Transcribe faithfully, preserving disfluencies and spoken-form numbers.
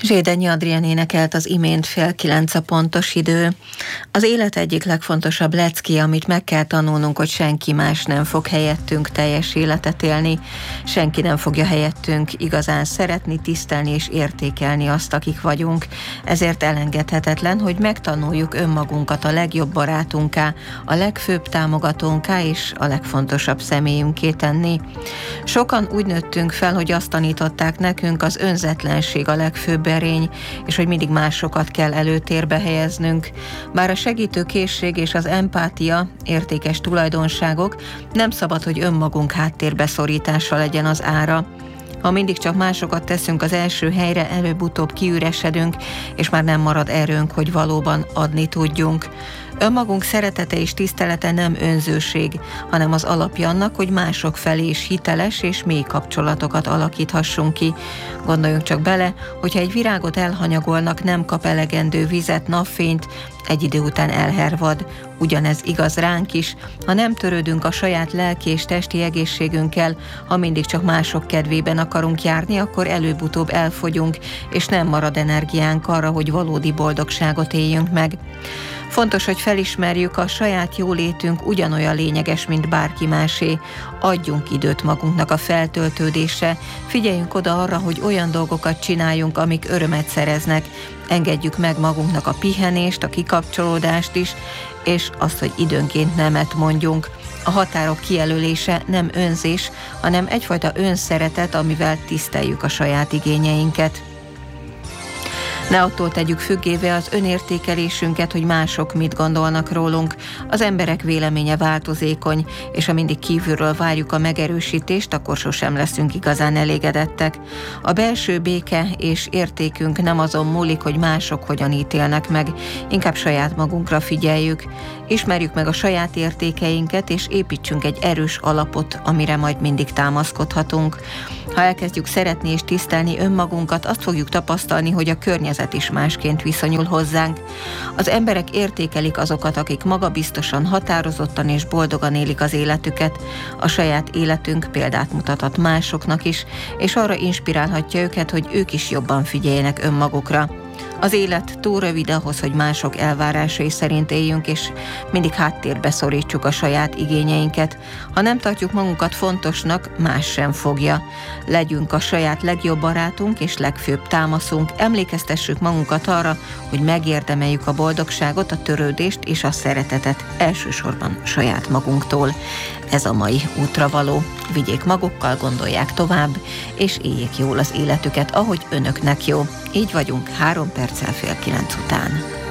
Zsédenyi Adrián énekelt az imént, fél kilenc a pontos idő. Az élet egyik legfontosabb lecké, amit meg kell tanulnunk, hogy senki más nem fog helyettünk teljes életet élni. Senki nem fogja helyettünk igazán szeretni, tisztelni és értékelni azt, akik vagyunk. Ezért elengedhetetlen, hogy megtanuljuk önmagunkat a legjobb barátunká, a legfőbb támogatónká és a legfontosabb személyünké tenni. Sokan úgy nőttünk fel, hogy azt tanították nekünk, az önzetlenség a legfőbb erény, és hogy mindig másokat kell előtérbe helyeznünk. Bár a segítőkészség és az empátia értékes tulajdonságok, nem szabad, hogy önmagunk háttérbe szorítása legyen az ára. Ha mindig csak másokat teszünk az első helyre, előbb-utóbb kiüresedünk, és már nem marad erőnk, hogy valóban adni tudjunk. Önmagunk szeretete és tisztelete nem önzőség, hanem az alapja annak, hogy mások felé is hiteles és mély kapcsolatokat alakíthassunk ki. Gondoljunk csak bele, hogyha egy virágot elhanyagolnak, nem kap elegendő vizet, napfényt, egy idő után elhervad. Ugyanez igaz ránk is, ha nem törődünk a saját lelki és testi egészségünkkel, ha mindig csak mások kedvében akarunk járni, akkor előbb-utóbb elfogyunk, és nem marad energiánk arra, hogy valódi boldogságot éljünk meg. Fontos, hogy felismerjük, a saját jólétünk ugyanolyan lényeges, mint bárki másé. Adjunk időt magunknak a feltöltődésre, figyeljünk oda arra, hogy olyan dolgokat csináljunk, amik örömet szereznek. Engedjük meg magunknak a pihenést, a kikapcsolódást is, és azt, hogy időnként nemet mondjunk. A határok kijelölése nem önzés, hanem egyfajta önszeretet, amivel tiszteljük a saját igényeinket. Ne attól tegyük függévé az önértékelésünket, hogy mások mit gondolnak rólunk. Az emberek véleménye változékony, és ha mindig kívülről várjuk a megerősítést, akkor sosem leszünk igazán elégedettek. A belső béke és értékünk nem azon múlik, hogy mások hogyan ítélnek meg, inkább saját magunkra figyeljük. Ismerjük meg a saját értékeinket, és építsünk egy erős alapot, amire majd mindig támaszkodhatunk. Ha elkezdjük szeretni és tisztelni önmagunkat, azt fogjuk tapasztalni, hogy a környezet is másként viszonyul hozzánk. Az emberek értékelik azokat, akik magabiztosan, határozottan és boldogan élik az életüket. A saját életünk példát mutathat másoknak is, és arra inspirálhatja őket, hogy ők is jobban figyeljenek önmagukra. Az élet túl rövid ahhoz, hogy mások elvárásai szerint éljünk, és mindig háttérbe szorítsuk a saját igényeinket. Ha nem tartjuk magunkat fontosnak, más sem fogja. Legyünk a saját legjobb barátunk és legfőbb támaszunk. Emlékeztessük magunkat arra, hogy megérdemeljük a boldogságot, a törődést és a szeretetet, elsősorban saját magunktól. Ez a mai útravaló. Vigyék magukkal, gondolják tovább, és éljék jól az életüket, ahogy önöknek jó. Így vagyunk három perccel fél kilenc után.